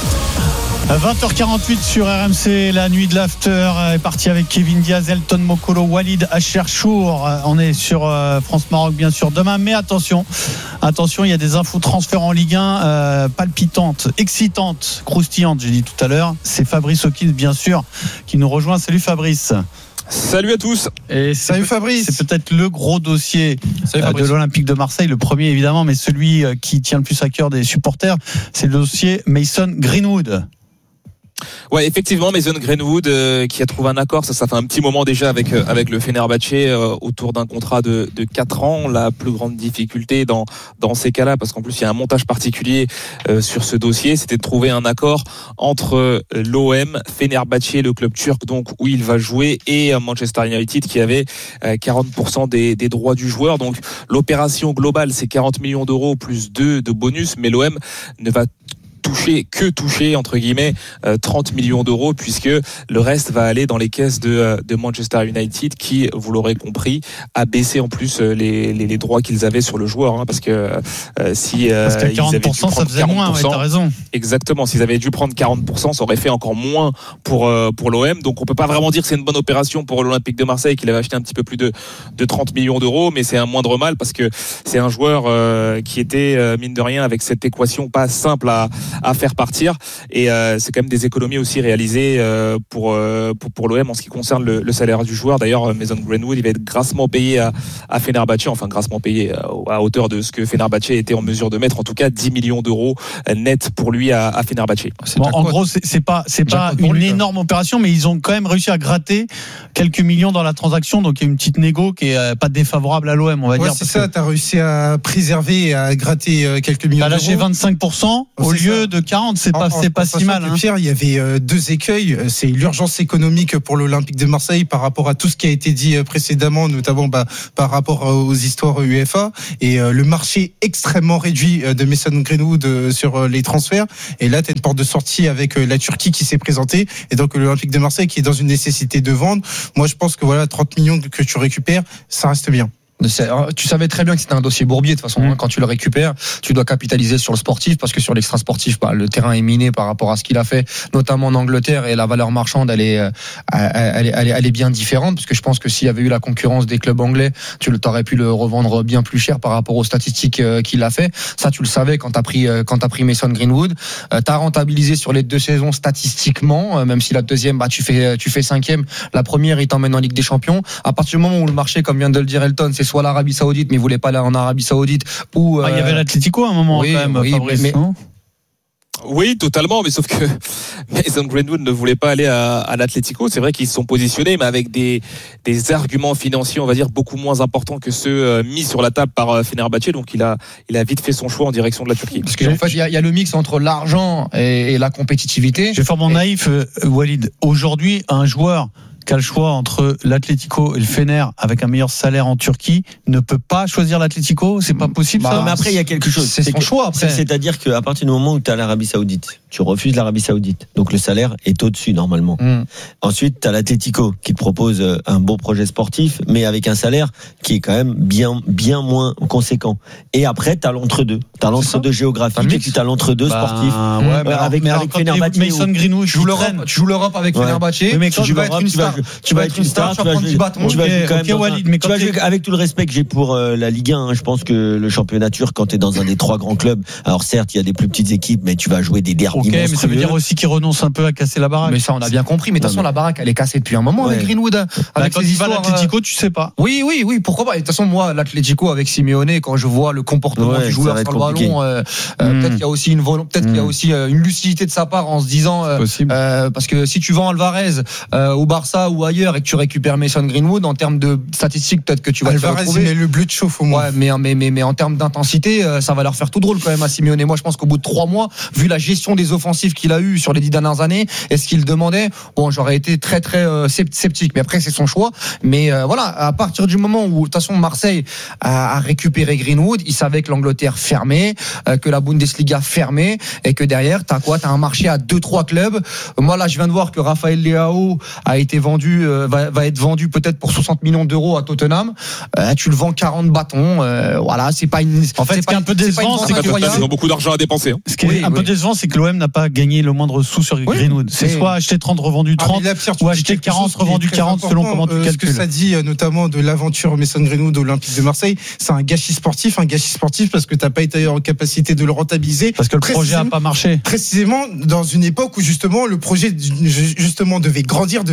20h48 sur RMC, la nuit de l'after est partie avec Kevin Diaz, Elton Mokolo, Walid Achrchour. On est sur France-Maroc bien sûr demain, mais attention, il y a des infos transferts en Ligue 1 palpitantes, excitantes, croustillantes, j'ai dit tout à l'heure. C'est Fabrice Hawkins bien sûr qui nous rejoint. Salut Fabrice. Salut à tous. Et salut Fabrice. C'est peut-être le gros dossier de l'Olympique de Marseille, le premier évidemment, mais celui qui tient le plus à cœur des supporters, c'est le dossier Mason Greenwood. Ouais, effectivement, Mason Greenwood qui a trouvé un accord, ça fait un petit moment déjà avec le Fenerbahçe autour d'un contrat de 4 ans. La plus grande difficulté dans ces cas-là, parce qu'en plus il y a un montage particulier sur ce dossier, c'était de trouver un accord entre l'OM, Fenerbahçe, le club turc donc où il va jouer, et Manchester United qui avait 40% des droits du joueur. Donc l'opération globale c'est 40 millions d'euros plus 2 de bonus, mais l'OM ne va toucher entre guillemets 30 millions d'euros, puisque le reste va aller dans les caisses de Manchester United, qui, vous l'aurez compris, a baissé en plus les droits qu'ils avaient sur le joueur, parce que parce qu'à 40% ça faisait 40%, moins, ouais, t'as raison. Exactement, s'ils avaient dû prendre 40%, ça aurait fait encore moins pour l'OM. Donc on peut pas vraiment dire que c'est une bonne opération pour l'Olympique de Marseille, qu'il avait acheté un petit peu plus de 30 millions d'euros, mais c'est un moindre mal, parce que c'est un joueur qui était mine de rien avec cette équation pas simple à faire partir, et c'est quand même des économies aussi réalisées pour l'OM en ce qui concerne le salaire du joueur. D'ailleurs, Mason Greenwood, il va être grassement payé à Fenerbahçe, enfin grassement payé à hauteur de ce que Fenerbahçe était en mesure de mettre, en tout cas 10 millions d'euros net pour lui à Fenerbahçe. Bon, en gros, c'est pas une énorme opération, mais ils ont quand même réussi à gratter quelques millions dans la transaction, donc il y a une petite négo qui est pas défavorable à l'OM, on va dire. C'est ça, t'as réussi à préserver et à gratter quelques millions d'euros. T'as lâché 25% au lieu de 40, c'est pas si mal. Pierre, il y avait deux écueils. C'est l'urgence économique pour l'Olympique de Marseille par rapport à tout ce qui a été dit précédemment, notamment par rapport aux histoires UEFA, et le marché extrêmement réduit de Mason Greenwood sur les transferts. Et là, tu as une porte de sortie avec la Turquie qui s'est présentée, et donc l'Olympique de Marseille qui est dans une nécessité de vendre. Moi, je pense que 30 millions que tu récupères, ça reste bien. Tu savais très bien que c'était un dossier bourbier de toute façon. Quand tu le récupères, tu dois capitaliser sur le sportif, parce que sur l'extra sportif, le terrain est miné par rapport à ce qu'il a fait, notamment en Angleterre, et la valeur marchande elle est bien différente, parce que je pense que s'il y avait eu la concurrence des clubs anglais, tu t'aurais pu le revendre bien plus cher par rapport aux statistiques qu'il a fait. Ça, tu le savais quand t'as pris Mason Greenwood. T'as rentabilisé sur les 2 saisons statistiquement, même si la deuxième, tu fais 5e, la première il t'emmène en Ligue des Champions. À partir du moment où le marché, comme vient de le dire Elton, c'est soit l'Arabie Saoudite, mais il voulait pas aller en Arabie Saoudite, ou il y avait l'Atlético à un moment, oui, quand même, oui, Fabrice, mais oui, totalement, mais sauf que Mason Greenwood ne voulait pas aller à l'Atlético. C'est vrai qu'ils se sont positionnés, mais avec des arguments financiers, on va dire, beaucoup moins importants que ceux mis sur la table par Fenerbahçe. Donc il a vite fait son choix en direction de la Turquie. Parce qu'en fait, il y a le mix entre l'argent et la compétitivité. Je vais faire mon naïf, Walid. Aujourd'hui, un joueur qui a le choix entre l'Atlético et le Fener avec un meilleur salaire en Turquie ne peut pas choisir l'Atlético, c'est pas possible ça. Mais après il y a quelque chose, c'est son choix après. C'est-à-dire qu'à partir du moment où tu as l'Arabie Saoudite, tu refuses l'Arabie Saoudite, donc le salaire est au-dessus normalement. Ensuite tu as l'Atlético qui te propose un beau projet sportif, mais avec un salaire qui est quand même bien moins conséquent. Et après tu as l'entre-deux, géographique, et puis tu as l'entre-deux sportif. Avec Fenerbahçe, Mason Greenwood, tu joues l'Europe avec Fenerbahçe, mais quand tu vas être une star, tu vas être une star, tu vas jouer avec tout le respect que j'ai pour la Ligue 1. Je pense que le championnat turc, quand tu es dans un des 3 grands clubs, alors certes il y a des plus petites équipes, mais tu vas jouer des derbys monstrueux. Mais ça veut dire aussi qu'ils renoncent un peu à casser la baraque. Mais ça on a bien compris. Mais de toute façon la baraque elle est cassée depuis un moment avec Greenwood. Avec quand il va à l'Atlético, tu sais pas. Oui, pourquoi pas. De toute façon moi l'Atlético avec Simeone, quand je vois le comportement du joueur sur le ballon, peut-être qu'il y a aussi qu'il y a aussi une lucidité de sa part en se disant parce que si tu vends Alvarez au Barça ou ailleurs et que tu récupères Mason Greenwood, en termes de statistiques, peut-être que tu vas Alvarez, te retrouver. mais le bleu de chauffe au moins. Ouais, mais en termes d'intensité, ça va leur faire tout drôle quand même à Simeone. Moi, je pense qu'au bout de 3 mois, vu la gestion des offensives qu'il a eu sur les 10 dernières années, et ce qu'il demandait, j'aurais été très très sceptique. Mais après, c'est son choix. Mais voilà, à partir du moment où, de toute façon, Marseille a récupéré Greenwood, il savait que l'Angleterre fermait, que la Bundesliga fermait, et que derrière, t'as un marché à 2-3 clubs. Moi, là, je viens de voir que Raphaël Leao a été vendu, va être vendu peut-être pour 60 millions d'euros à Tottenham. Tu le vends 40 bâtons. Voilà, c'est pas une. En fait, ce qui est un peu décevant, c'est qu'ils ont beaucoup d'argent à dépenser. Ce qui est un peu décevant, c'est que l'OM n'a pas gagné le moindre sou sur Greenwood. C'est soit acheter 30, revendu 30, ou acheter 40, revendu 40, selon comment tu calcules. Ce que ça dit, notamment de l'aventure Mason Greenwood Olympique de Marseille, c'est un gâchis sportif parce que t'as pas été en capacité de le rentabiliser. Parce que le projet a pas marché. Précisément dans une époque où justement le projet devait grandir, devait exploser.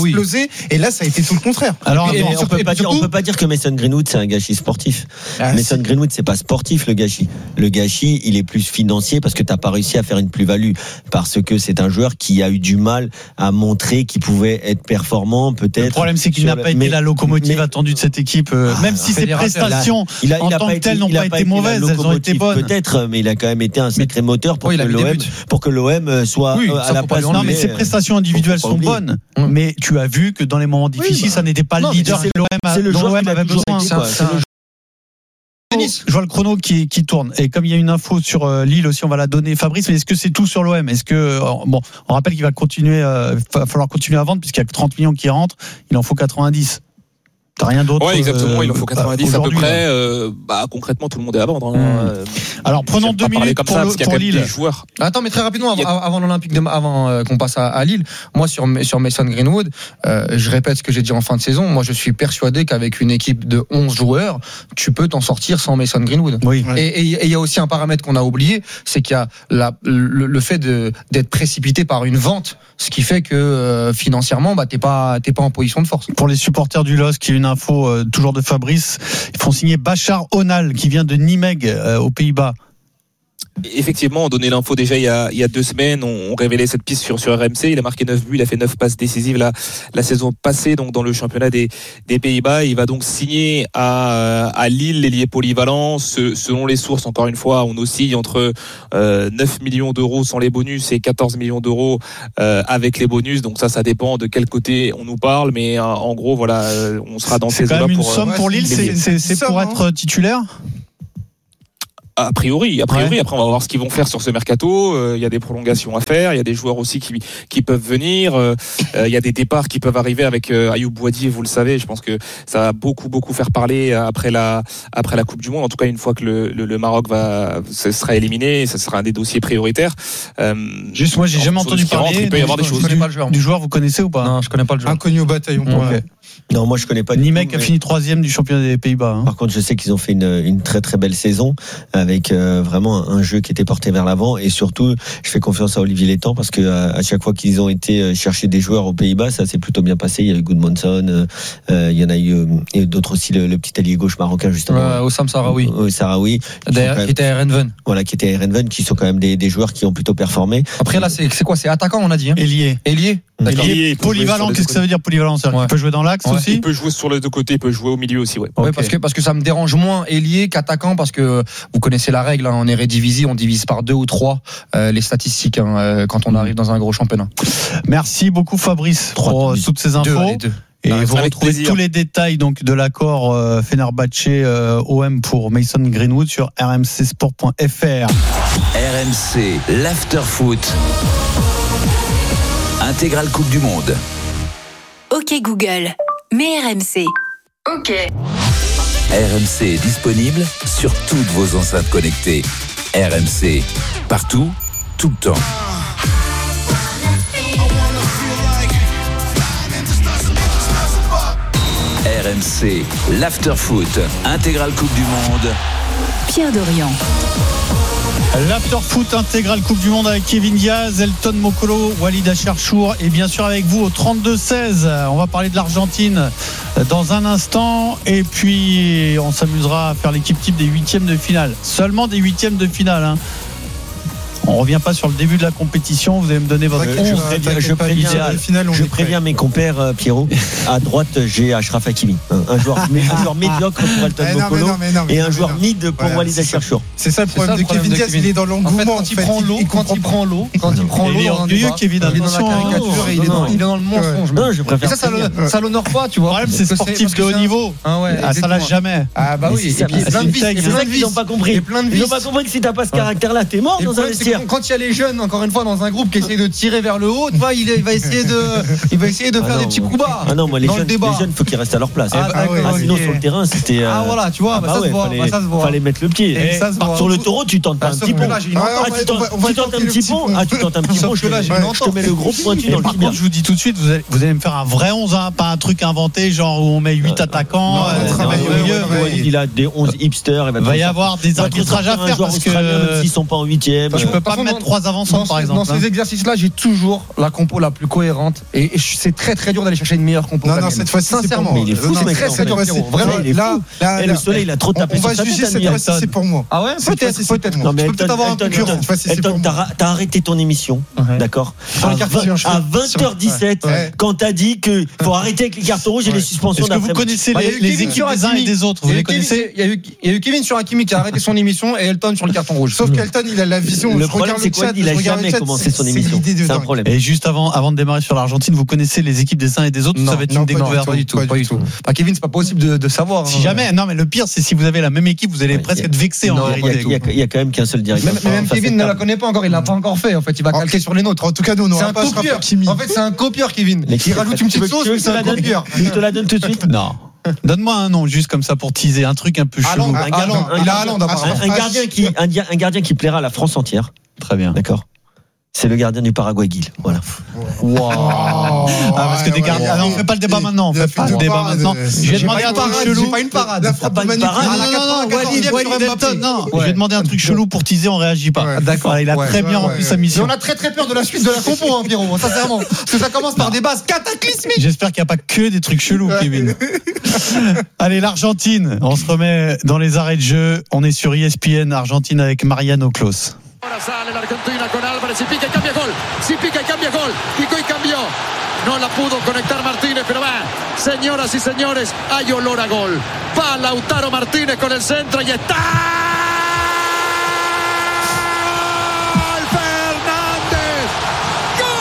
explosé. Et là, ça a été tout le contraire. Alors, on peut pas dire que Mason Greenwood c'est un gâchis sportif. Mason Greenwood c'est pas sportif le gâchis. Le gâchis, il est plus financier parce que t'as pas réussi à faire une plus-value, parce que c'est un joueur qui a eu du mal à montrer qu'il pouvait être performant peut-être. Le problème c'est qu'il n'a pas été la locomotive attendue de cette équipe, même si ses prestations en tant que telles n'ont pas été mauvaises, elles ont été bonnes. Peut-être, mais il a quand même été un sacré moteur pour que l'OM soit à la place. Non, mais ses prestations individuelles sont bonnes, mais tu as vu que dans les moments difficiles, ça n'était pas le leader que l'OM avait besoin. Je vois le chrono qui tourne, et comme il y a une info sur Lille aussi, on va la donner. Fabrice, mais est-ce que c'est tout sur l'OM? Est-ce que on rappelle qu'il va falloir continuer à vendre puisqu'il y a que 30 millions qui rentrent, il en faut 90. T'as rien d'autre? Ouais, exactement. Il en faut 90 à peu près. Concrètement, tout le monde est à vendre. Alors, prenons 2 minutes pour Lille. Attends, mais très rapidement, avant l'Olympique, avant qu'on passe à Lille, moi sur Mason Greenwood, je répète ce que j'ai dit en fin de saison. Moi, je suis persuadé qu'avec une équipe de 11 joueurs, tu peux t'en sortir sans Mason Greenwood. Oui. Et il y a aussi un paramètre qu'on a oublié, c'est qu'il y a le fait d'être précipité par une vente, ce qui fait que financièrement, t'es pas en position de force. Pour les supporters du LOSC, qui est une info toujours de Fabrice, ils font signer Bachar Onal qui vient de Nijmegen aux Pays-Bas. Effectivement, on donnait l'info déjà il y a 2 semaines, on révélait cette piste sur RMC. Il a marqué 9 buts, il a fait 9 passes décisives la saison passée, donc dans le championnat des Pays-Bas. Il va donc signer à Lille, l'ailier polyvalent. Selon les sources, encore une fois, on oscille entre 9 millions d'euros sans les bonus et 14 millions d'euros avec les bonus. Donc ça dépend de quel côté on nous parle, mais en gros, voilà, on sera dans ces eaux-là. C'est quand même une somme pour Lille, c'est pour être titulaire? A priori, après on va voir ce qu'ils vont faire sur ce mercato. Il y a des prolongations à faire, il y a des joueurs aussi qui peuvent venir. Il y a des départs qui peuvent arriver avec Ayoub Boadi, vous le savez. Je pense que ça va beaucoup faire parler après la Coupe du Monde. En tout cas, une fois que le Maroc sera éliminé, ça sera un des dossiers prioritaires. Juste, moi, j'ai jamais entendu parler. Il peut y avoir des choses. Du joueur, vous connaissez ou pas? Non, je connais pas le joueur. Inconnu au bataillon. Non, moi je connais pas. Nijmegen a fini 3e du championnat des Pays-Bas. Par contre, je sais qu'ils ont fait une très très belle saison avec vraiment un jeu qui était porté vers l'avant, et surtout, je fais confiance à Olivier Létang parce que à chaque fois qu'ils ont été chercher des joueurs aux Pays-Bas, ça s'est plutôt bien passé. Il y a eu Goodmanson, il y en a eu et d'autres aussi, le petit allié gauche marocain justement. Oussam Sahraoui. Sahraoui. Qui était à Erenven. Voilà, qui était à Erenven, qui sont quand même des joueurs qui ont plutôt performé. Après là, c'est quoi? C'est attaquant, on a dit. Ailier. Polyvalent, qu'est-ce que ça veut dire polyvalent? Il peut jouer dans l'axe aussi. Il peut jouer sur les deux côtés, il peut jouer au milieu aussi, parce que ça me dérange moins ailier qu'attaquant, parce que vous connaissez la règle, en Eredivisie, on divise par 2 ou 3 les statistiques quand on arrive dans un gros championnat. Merci beaucoup Fabrice pour toutes ces infos. Et vous retrouvez tous les détails donc de l'accord Fenerbahçe OM pour Mason Greenwood sur rmcsport.fr. RMC, l'afterfoot. Intégrale Coupe du Monde. Ok Google, mets RMC. Ok. RMC est disponible sur toutes vos enceintes connectées. RMC, partout, tout le temps. RMC, l'afterfoot, intégrale Coupe du Monde. Pierre Dorian. L'afterfoot intégrale Coupe du Monde avec Kevin Diaz, Elton Mokolo, Walid Acharchour, et bien sûr avec vous au 32-16. On va parler de l'Argentine dans un instant, et puis on s'amusera à faire l'équipe type des 8e de finale. Seulement des 8e de finale. On ne revient pas sur le début de la compétition. Vous allez me donner votre Je préviens mes compères, Pierrot. À droite, j'ai Achraf Hakimi, un joueur médiocre pour Elton Mokolo et un joueur mid pour Walid Acharchour. C'est ça le problème de Kevin Diaz. Il est dans l'engouement. Quand il prend l'eau, il est orgueilleux, Kevin. Il est dans la caricature et il est dans le mensonge. Non, je préfère. Ça l'honore pas, tu vois. Le problème, c'est sportif de haut niveau. Ça lâche jamais. Ah bah oui. C'est ça qu'ils n'ont pas compris. Ils n'ont pas compris que si t'as pas ce caractère-là, t'es mort dans un vestiaire. Quand il y a les jeunes, encore une fois, dans un groupe qui essaye de tirer vers le haut, tu vois, il va essayer de faire des petits coups bas. Ah non, moi les jeunes, faut qu'ils restent à leur place. Sinon sur le terrain, c'était. Ah voilà, tu vois, ça se voit. Fallait mettre le pied. Sur le taureau, tu tentes pas un petit pont. Tu tentes un petit pont. Tu tentes un petit pont. Je te mets le gros pointu dans le tibia. Par contre, je vous dis tout de suite, vous allez me faire un vrai 11, pas un truc inventé, genre où on met 8 attaquants. Il a des 11 hipsters. Il va y avoir des arbitrages à faire parce que s'ils sont pas en 8e. Tu peux pas mettre 3 avancantes, par exemple. Dans ces exercices-là, j'ai toujours la compo la plus cohérente. Et c'est très très dur d'aller chercher une meilleure compo. Non, cette fois-ci, sincèrement. Mais il est fou, c'est très dur. Vraiment, il est fou. Le soleil, il a trop tapé. On va juger cette fois-ci, c'est pour moi. Ah ouais, peut-être. Non, mais tu peux peut-être avoir un concurrent. Elton, t'as arrêté ton émission, d'accord, à 20h17, quand t'as dit qu'il faut arrêter avec les cartons rouges et les suspensions. Est-ce que vous connaissez les équipes des uns et des autres? Vous les connaissez? Il y a eu Kevin sur Hakimi qui a arrêté son émission et Elton sur le carton rouge. Sauf qu'Elton, il a la vision. Le problème, c'est quoi? Il a jamais commencé son émission. C'est un problème. Et juste avant de démarrer sur l'Argentine, vous connaissez les équipes des uns et des autres? Ça va être une découverte. Pas du tout. Kevin, c'est pas possible de savoir. Si jamais, non, mais le pire, c'est si vous avez la même équipe, vous allez presque être vexé en vérité. Il y a quand même qu'un seul directeur. Même Kevin ne la connaît pas encore, il l'a pas encore fait. En fait, il va calquer sur les nôtres. En tout cas, nous, on n'aura pas ce rapport Kimi. En fait, c'est un copieur, Kevin. Il rajoute une petite sauce, mais c'est un copieur. Je te la donne tout de suite. Non. Donne-moi un nom, juste comme ça, pour teaser un truc un peu chelou. Il a Haaland, apparemment. Un gardien qui plaira à la France entière. Très bien. D'accord. C'est le gardien du Paraguay, Gil. Voilà. Wow. Parce que des gardiens. Ah non, on fait pas le débat maintenant. Je vais demander un truc chelou. J'ai pas une parade. Je vais demander un truc chelou pour teaser, on réagit pas. D'accord. Il a très bien rempli sa mission. On a très très peur de la suite de la compo, hein, Pierrot. Sincèrement. Parce que ça commence par des bases cataclysmiques. J'espère qu'il n'y a pas que des trucs chelous, Kevin. Allez, l'Argentine. On se remet dans les arrêts de jeu. On est sur ESPN Argentine avec Mariano Clos. Ahora sale la Argentina con Álvarez, si pica y cambia gol, si pica y cambia gol, picó y cambió, no la pudo conectar Martínez, pero va, señoras y señores, hay olor a gol, va Lautaro Martínez con el centro y está.